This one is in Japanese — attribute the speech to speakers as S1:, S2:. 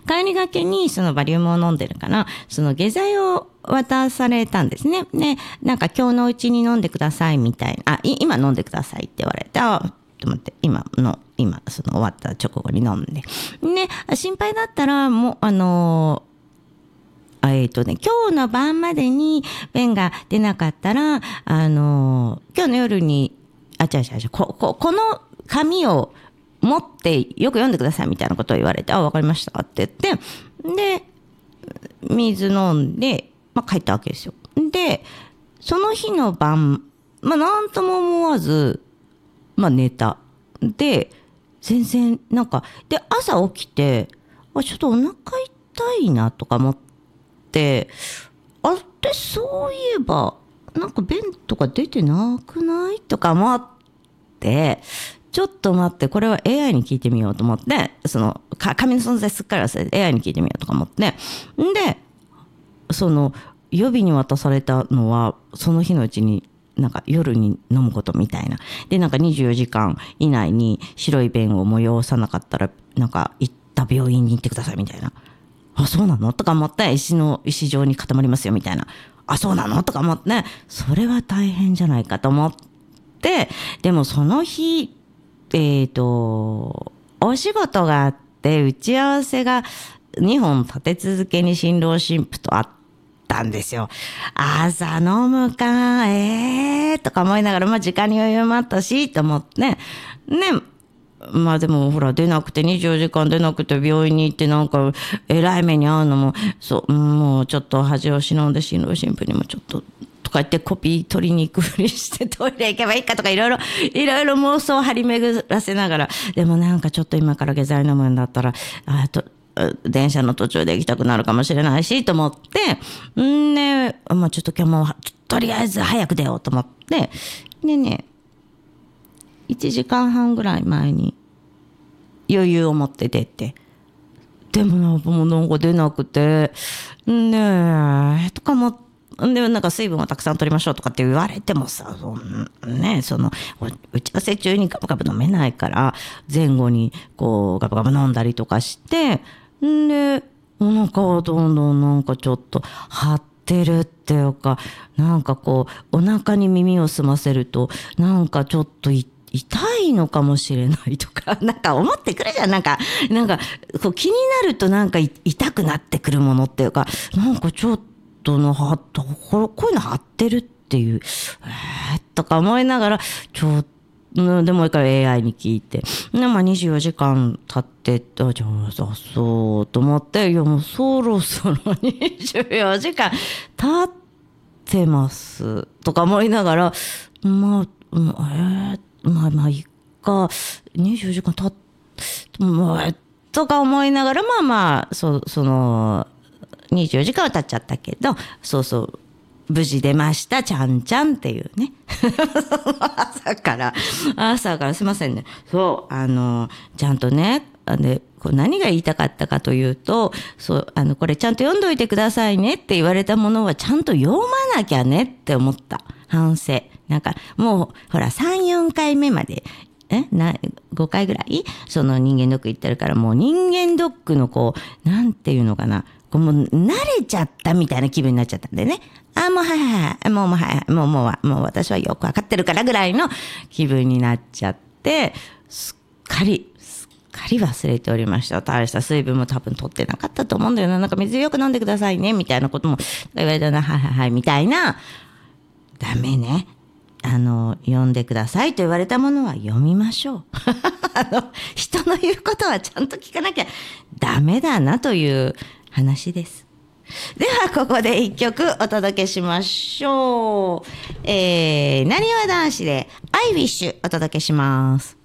S1: 帰りがけにそのバリウムを飲んでるから、その下剤を渡されたんですね。で、なんか今日のうちに飲んでくださいみたいな、今飲んでくださいって言われて、と思って、今、その終わった直後に飲んで。で、心配だったら、もう、今日の晩までに便が出なかったら、今日の夜に、この紙を持ってよく読んでくださいみたいなことを言われて、わかりましたって言って、で、水飲んで、帰ったわけですよ。で、その日の晩、なんとも思わず、寝た。で、全然、で、朝起きて、ちょっとお腹痛いなとか思って、そういえば、便とか出てなくないとか思って、ちょっと待って、これは AI に聞いてみようと思って、紙の存在すっかり忘れて AI に聞いてみようとか思って、で、予備に渡されたのは、その日のうちに、夜に飲むことみたいな。で、24時間以内に白い便を催さなかったら、行った病院に行ってくださいみたいな。そうなのとか思って、石状に固まりますよみたいな。そうなのとか思って、それは大変じゃないかと思って、でもその日、お仕事があって、打ち合わせが2本立て続けに新郎新婦とあったんですよ。朝飲むか、とか思いながら、時間に余裕もあったし、と思って、ね。でもほら出なくて24時間出なくて病院に行って偉い目に遭うのも、もうちょっと恥を忍んで新郎新婦にもちょっと、とか言ってコピー取りに行くふりしてトイレ行けばいいかとかいろいろ妄想を張り巡らせながら、でもちょっと今から下剤飲むんだったら、電車の途中で行きたくなるかもしれないしと思って、ちょっと今日もとりあえず早く出ようと思って、でね、1時間半ぐらい前に余裕を持って出て、でももう出なくて、とか思って、で水分をたくさん取りましょうとかって言われてもさ、打ち合わせ中にガブガブ飲めないから、前後にガブガブ飲んだりとかして、でお腹はどんどんちょっと張ってるっていうか、お腹に耳を澄ませるとちょっと痛いのかもしれないとか思ってくるじゃん。気になると痛くなってくるものっていうか、ちょっとこういうの張ってるっていう、とか思いながら、でもう一回 AI に聞いて、24時間経ってじゃあそうと思って、もうそろそろ24時間経ってますとか思いながら、いっか、24時間経ってとか思いながら、24時間は経っちゃったけど、無事出ました、ちゃんちゃんっていうね。朝からすいませんね。ちゃんとね、何が言いたかったかというと、これちゃんと読んどいてくださいねって言われたものはちゃんと読まなきゃねって思った。反省。もう、ほら、3、4回目まで、5回ぐらい人間ドック行ってるから、もう人間ドックのなんていうのかな、もう慣れちゃったみたいな気分になっちゃったんでね。もう私はよくわかってるからぐらいの気分になっちゃって、すっかり忘れておりました。大した水分も多分取ってなかったと思うんだよな。水よく飲んでくださいねみたいなことも言われたな、はいみたいな。ダメね。読んでくださいと言われたものは読みましょう。人の言うことはちゃんと聞かなきゃダメだなという話です。ではここで一曲お届けしましょう。なにわ男子で I Wish お届けします。